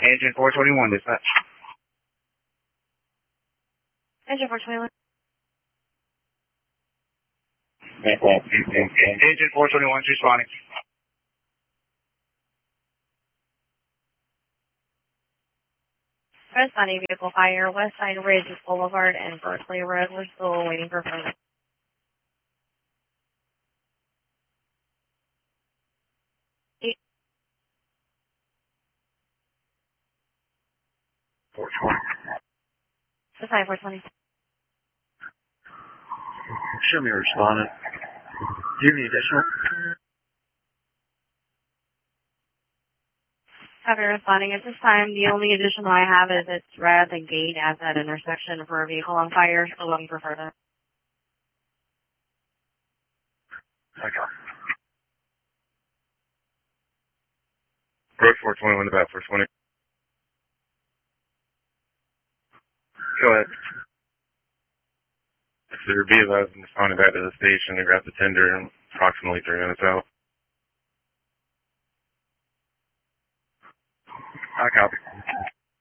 Engine 421, dispatch. Engine 421. Engine 421 responding. Responding vehicle fire, West Side Ridge Boulevard and Berkeley Road. We're still waiting for further. West Side 420. Show me respondent. Do you need additional? Copy responding. At this time, the only additional I have is it's right at the gate at that intersection for a vehicle on fire. Still looking for further. Okay. Road 421 about 420. Go ahead. Officer Beaver has responded back to the station and grabbed the tender approximately 3 minutes out. I copy.